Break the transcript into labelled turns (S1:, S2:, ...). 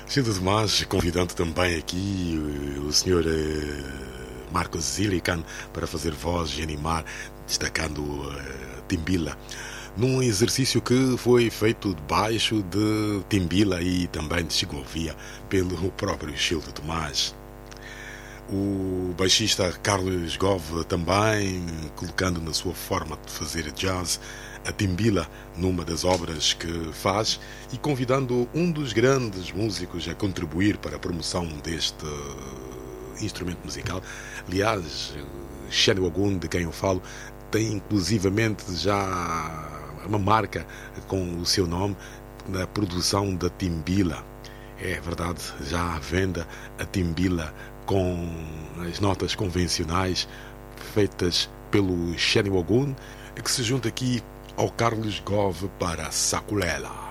S1: Sendo demais, convidando também aqui o senhor Marcos Zilican para fazer voz e animar, destacando Timbila, num exercício que foi feito debaixo de Timbila e também de Segovia pelo próprio Gildo Tomás. O baixista Carlos Gove também colocando na sua forma de fazer jazz a timbila numa das obras que faz e convidando um dos grandes músicos a contribuir para a promoção deste instrumento musical. Aliás, Shani Ogun, de quem eu falo, tem inclusivamente já uma marca com o seu nome na produção da timbila. É verdade, já à venda a timbila com as notas convencionais feitas pelo Shani Ogun, que se junta aqui ao Carlos Gove para Sakulela.